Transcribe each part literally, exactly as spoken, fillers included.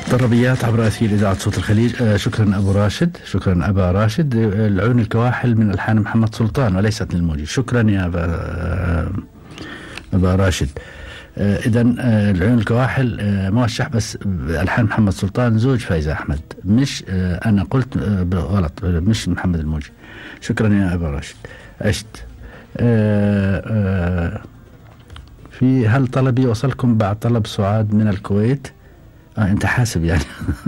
طربيات عبر أثير إذاعة صوت الخليج. آه شكرا أبو راشد، شكرا أبا راشد. آه العيون الكواحل من ألحان محمد سلطان وليست للموجي. شكرا يا أبا, آه أبا راشد. آه إذن آه العيون الكواحل آه موشح بس ألحان محمد سلطان، زوج فايزة أحمد، مش آه أنا قلت آه غلط، مش محمد الموجي. شكرا يا أبا راشد. عشت. آه آه في هل طلبي وصلكم بعد طلب سعاد من الكويت؟ آه أنت حاسب يعني.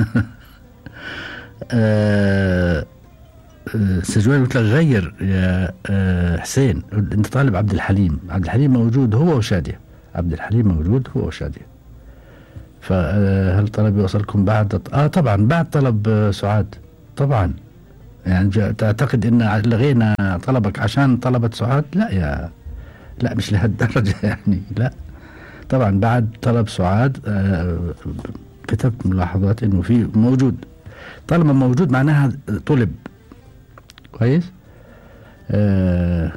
آه آه سجوان قلت لك غير يا آه حسين، أنت طالب عبد الحليم. عبد الحليم موجود هو وشادية. عبد الحليم موجود هو وشادية. فهل طلبي وصلكم بعد؟ آه طبعا بعد طلب آه سعاد طبعا. يعني تعتقد إن لغينا طلبك عشان طلبت سعاد؟ لا يا لا مش لهالدرجة يعني. لا طبعا بعد طلب سعاد آه كتبت ملاحظات انه في موجود. طالما موجود معناها طلب كويس. آه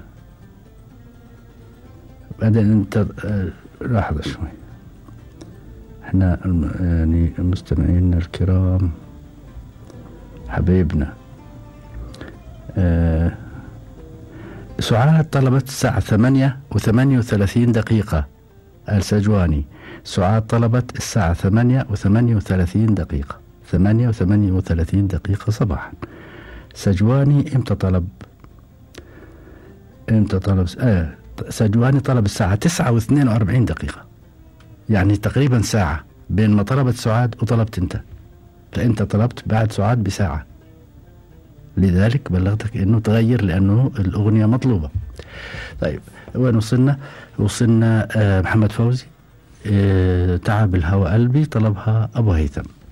بعدين انت آه لاحظ شوي، احنا يعني مستمعينا الكرام حبيبنا. آه سعاد طلبت الساعة ثمانية وثمانية وثلاثين دقيقة. السجواني سعاد طلبت الساعة ثمانية وثمانية وثلاثين دقيقة. ثمانية وثمانية وثلاثين دقيقة صباحا. سجواني امتى طلب؟ امتى طلب؟ آه سجواني طلب الساعة تسعة واثنين وأربعين دقيقة، يعني تقريبا ساعة بين ما طلبت سعاد وطلبت انت، فانت طلبت بعد سعاد بساعة، لذلك بلغتك انه تغير لانه الاغنية مطلوبة. طيب وين وصلنا؟ وصلنا آه محمد فوزي. آه تعب الهوى قلبي طلبها ابو هيثم.